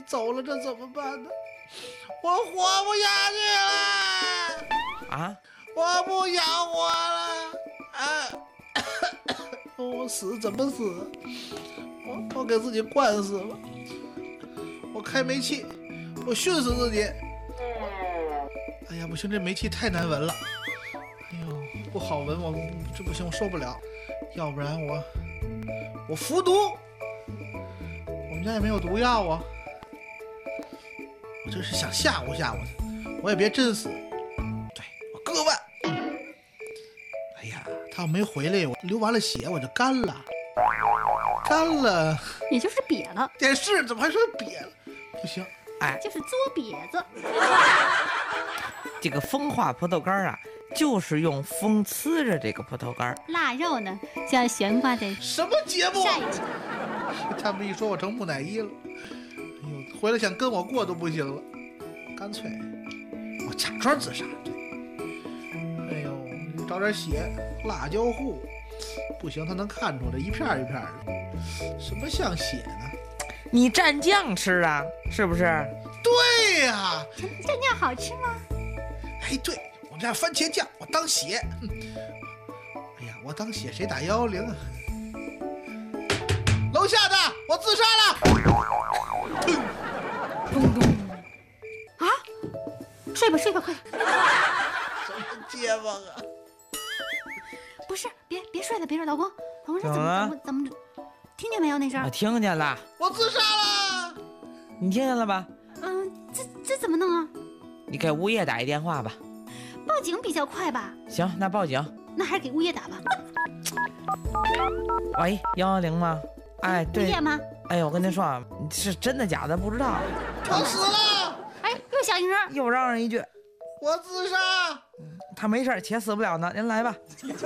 走了，这怎么办呢？我活不下去了啊！ 我不想活了我死怎么死？我给自己灌死了。我开煤气，我熏死自己。哎呀，不行，这煤气太难闻了。哎呦，不好闻，这不行，我受不了。要不然我服毒。我们家也没有毒药啊。我这是想吓唬吓唬他，我也别真死。对，我割腕。哎呀，他要没回来，我流完了血我就干了。干了， 也就是瘪了。 电视怎么还说瘪了？不行， 哎， 就是嘬瘪子。 这个风化葡萄干啊，就是用风呲着这个葡萄干。 腊肉呢，就要悬挂在什么节目？ 晒着。 他们一说我成木乃伊了。哎呦，回来想跟我过都不行了，干脆我假装自杀。哎呦，找点血，辣椒糊。不行，他能看出来一片一片的。什么像血呢？ 你蘸酱吃啊，是不是？ 对呀、 蘸酱好吃吗？ 哎，对，我们家番茄酱，我当血。哎呀，我当血谁打110啊？楼下的，我自杀了。 咚咚。啊！睡吧睡吧，快！ 什么结巴啊？ 不是，别睡了，别睡，老公，这怎么了怎么听见没有那声我？听见了， 我自杀了。 你听见了吧？ 这怎么弄啊？ 你给物业打一电话吧。 报警比较快吧？ 行，那报警。 那还是给物业打吧。 喂，110吗？哎，对物业。吗？ 哎呦，我跟您说啊，是真的假的不知道， 我死了， 哎，又响一声。 又嚷嚷一句， 我自杀。 他没事，且死不了呢，您来吧。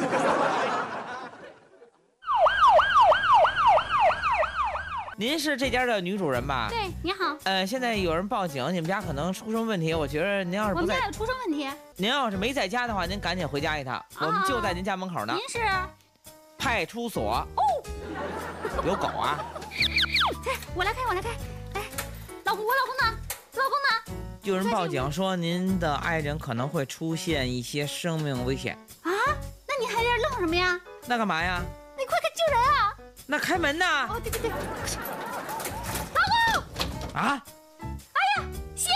您是这家的女主人吧？ 对，你好， 现在有人报警，你们家可能出什么问题？我觉得您要是不在， 我们家有出生问题。 您要是没在家的话，您赶紧回家一趟，我们就在您家门口呢。 您是？ 派出所。哦，有狗啊？ 我来开。哎，我老公呢？老公呢？ 有人报警说您的爱人可能会出现一些生命危险。 啊？那你还在这愣什么呀？ 那干嘛呀？ 你快快救人啊！ 那开门呐！ 哦，对。 啊！ 血！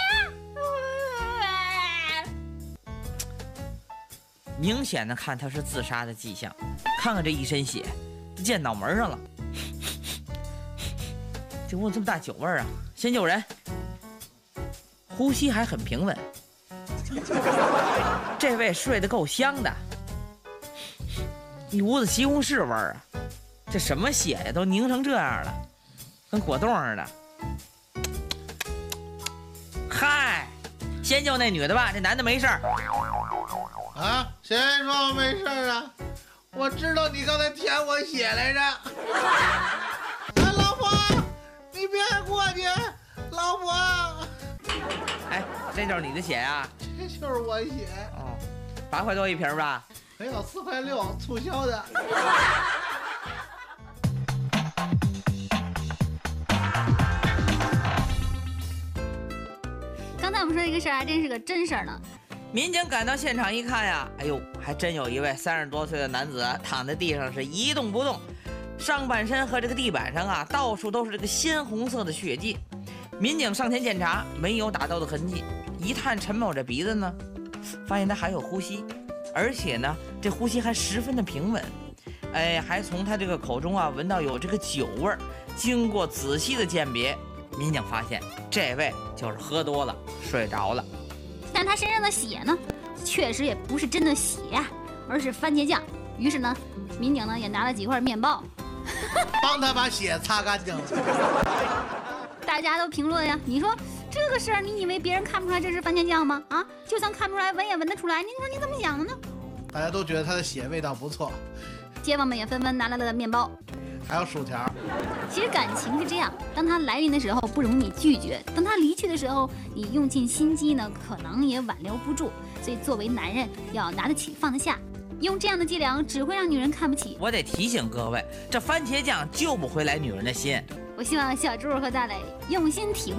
明显的看他是自杀的迹象，看看这一身血，溅脑门上了。这屋这么大酒味啊！先救人，呼吸还很平稳。这位睡得够香的，一屋子西红柿味儿啊！这什么血呀，都凝成这样了，跟果冻似的。嗨，先救那女的吧，这男的没事儿。 啊？谁说我没事啊？我知道你刚才舔我血来着。老婆，你别过去，老婆。 哎，这就是你的血啊？ 这就是我血。 哦，8块多一瓶吧？ 没有4块6，促销的。 刚才我们说这个事儿还真是个真事儿呢。 民警赶到现场一看呀，哎呦，还真有一位30多岁的男子躺在地上是一动不动，上半身和这个地板上啊，到处都是这个鲜红色的血迹。民警上前检查，没有打斗的痕迹，一探陈某这鼻子呢，发现他还有呼吸，而且呢，这呼吸还十分的平稳。哎，还从他这个口中啊闻到有这个酒味儿。经过仔细的鉴别，民警发现这位就是喝多了睡着了。 但他身上的血呢，确实也不是真的血呀，而是番茄酱。于是呢，民警呢也拿了几块面包， 帮他把血擦干净了。 大家都评论呀。你说这个事儿，你以为别人看不出来这是番茄酱吗？啊，就算看不出来，闻也闻得出来。你说你怎么想的呢？ 大家都觉得他的血味道不错。 街坊们也纷纷拿来了面包， 还有薯条。 其实感情是这样，当他来临的时候不容你拒绝，等他离去的时候，你用尽心机呢，可能也挽留不住。所以作为男人，要拿得起放得下。用这样的伎俩，只会让女人看不起。 我得提醒各位，这番茄酱救不回来女人的心。 我希望小猪和大磊用心体会。